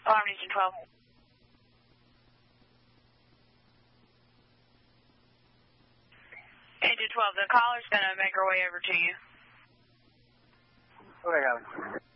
Alarm Region 12. Engine 12, the caller's going to make her way over to you. Okay, got it.